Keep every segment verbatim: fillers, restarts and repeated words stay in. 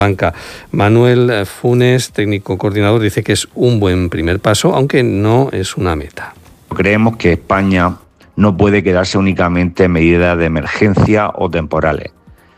Banca. Manuel Funes, técnico coordinador, dice que es un buen primer paso, aunque no es una meta. Creemos que España no puede quedarse únicamente en medidas de emergencia o temporales.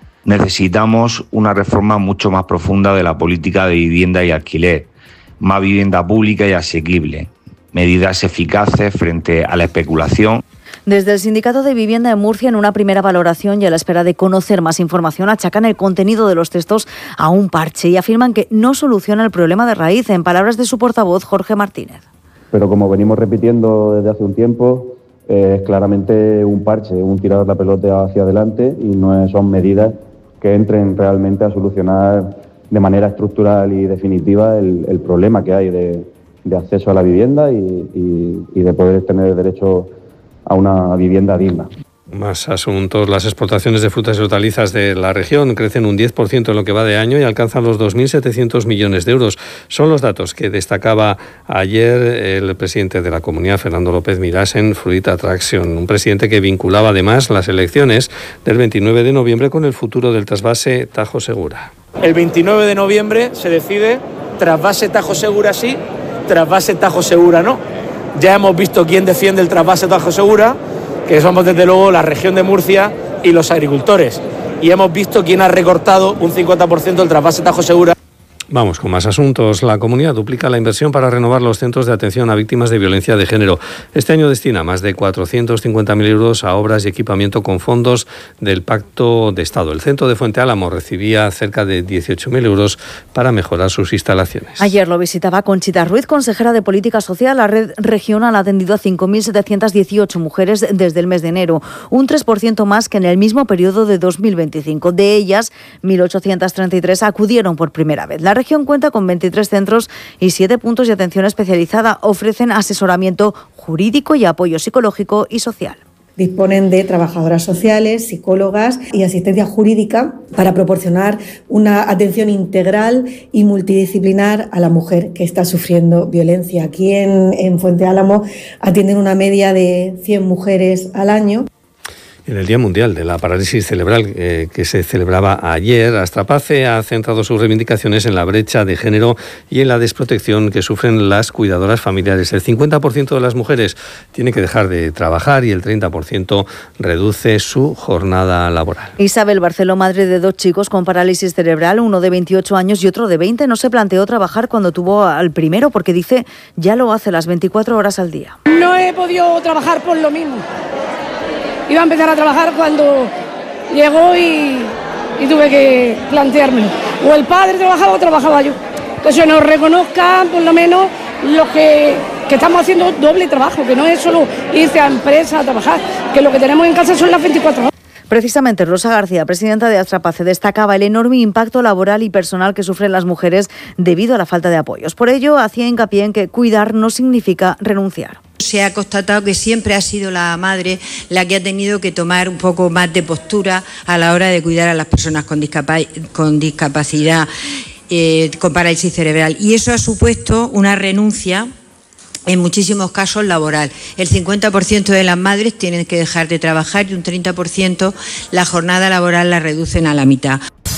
Necesitamos una reforma mucho más profunda de la política de vivienda y alquiler, más vivienda pública y asequible, medidas eficaces frente a la especulación. Desde el Sindicato de Vivienda de Murcia, en una primera valoración y a la espera de conocer más información, achacan el contenido de los textos a un parche y afirman que no soluciona el problema de raíz, en palabras de su portavoz, Jorge Martínez. Pero como venimos repitiendo desde hace un tiempo, es claramente un parche, un tirar la pelota hacia adelante y no son medidas que entren realmente a solucionar de manera estructural y definitiva el, el problema que hay de, de acceso a la vivienda y, y, y de poder tener derecho a una vivienda digna. Más asuntos. Las exportaciones de frutas y hortalizas de la región crecen un diez por ciento en lo que va de año y alcanzan los dos mil setecientos millones de euros. Son los datos que destacaba ayer el presidente de la comunidad, Fernando López Mirás, en Fruit Attraction. Un presidente que vinculaba además las elecciones del veintinueve de noviembre con el futuro del trasvase Tajo Segura. El veintinueve de noviembre se decide trasvase Tajo Segura sí, trasvase Tajo Segura no. Ya hemos visto quién defiende el trasvase Tajo Segura, que somos desde luego la región de Murcia y los agricultores. Y hemos visto quién ha recortado un cincuenta por ciento el trasvase Tajo Segura. Vamos con más asuntos. La comunidad duplica la inversión para renovar los centros de atención a víctimas de violencia de género. Este año destina más de cuatrocientos cincuenta mil euros a obras y equipamiento con fondos del Pacto de Estado. El centro de Fuente Álamo recibía cerca de dieciocho mil euros para mejorar sus instalaciones. Ayer lo visitaba Conchita Ruiz, consejera de Política Social. La red regional ha atendido a cinco mil setecientos dieciocho mujeres desde el mes de enero, un tres por ciento más que en el mismo periodo de dos mil veinticinco. De ellas, mil ochocientos treinta y tres acudieron por primera vez. La La región cuenta con veintitrés centros y siete puntos de atención especializada. Ofrecen asesoramiento jurídico y apoyo psicológico y social. Disponen de trabajadoras sociales, psicólogas y asistencia jurídica para proporcionar una atención integral y multidisciplinar a la mujer que está sufriendo violencia. Aquí en, en Fuente Álamo atienden una media de cien mujeres al año. En el Día Mundial de la Parálisis Cerebral, eh, que se celebraba ayer, Astrapace ha centrado sus reivindicaciones en la brecha de género y en la desprotección que sufren las cuidadoras familiares. El cincuenta por ciento de las mujeres tiene que dejar de trabajar y el treinta por ciento reduce su jornada laboral. Isabel Barceló, madre de dos chicos con parálisis cerebral, uno de veintiocho años y otro de veinte, no se planteó trabajar cuando tuvo al primero porque dice ya lo hace las veinticuatro horas al día. No he podido trabajar por lo mismo. Iba a empezar a trabajar cuando llegó y, y tuve que planteármelo. O el padre trabajaba o trabajaba yo. Entonces nos reconozcan por lo menos los que, que estamos haciendo doble trabajo, que no es solo irse a empresa a trabajar, que lo que tenemos en casa son las veinticuatro horas. Precisamente Rosa García, presidenta de Astrapace, destacaba el enorme impacto laboral y personal que sufren las mujeres debido a la falta de apoyos. Por ello, hacía hincapié en que cuidar no significa renunciar. Se ha constatado que siempre ha sido la madre la que ha tenido que tomar un poco más de postura a la hora de cuidar a las personas con, discapa- con discapacidad, eh, con parálisis cerebral. Y eso ha supuesto una renuncia, en muchísimos casos laboral. El cincuenta por ciento de las madres tienen que dejar de trabajar y un treinta por ciento la jornada laboral la reducen a la mitad.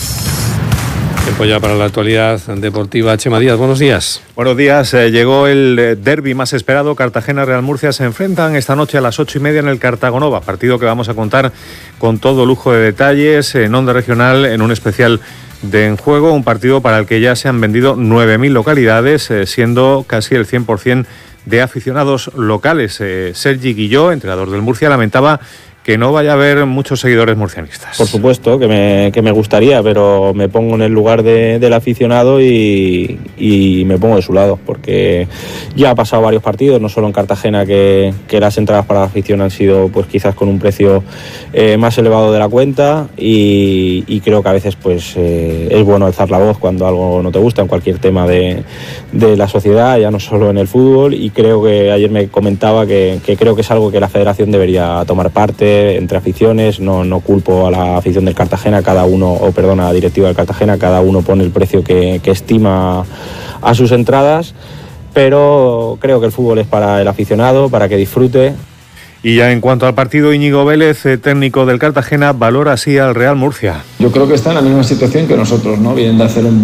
Tiempo ya para la actualidad deportiva. Chema Díaz, buenos días. Buenos días. Eh, llegó el derbi más esperado. Cartagena-Real Murcia se enfrentan esta noche a las ocho y media en el Cartagonova. Partido que vamos a contar con todo lujo de detalles en Onda Regional, en un especial de En Juego. Un partido para el que ya se han vendido nueve mil localidades, eh, siendo casi el cien por ciento de aficionados locales. Eh, Sergi Guilló, entrenador del Murcia, lamentaba que no vaya a haber muchos seguidores murcianistas. Por supuesto, que me, que me gustaría, pero me pongo en el lugar de, del aficionado y, y me pongo de su lado, porque ya ha pasado varios partidos, no solo en Cartagena, que, que las entradas para la afición han sido pues quizás con un precio eh, más elevado de la cuenta y, y creo que a veces pues eh, es bueno alzar la voz cuando algo no te gusta en cualquier tema de, de la sociedad, ya no solo en el fútbol, y creo que ayer me comentaba que, que creo que es algo que la federación debería tomar parte entre aficiones. No, no culpo a la afición del Cartagena, cada uno, o perdón, a la directiva del Cartagena, cada uno pone el precio que, que estima a sus entradas, pero creo que el fútbol es para el aficionado, para que disfrute. Y ya en cuanto al partido, Íñigo Vélez, técnico del Cartagena, valora así al Real Murcia. Yo creo que está en la misma situación que nosotros, ¿no? Vienen de hacer un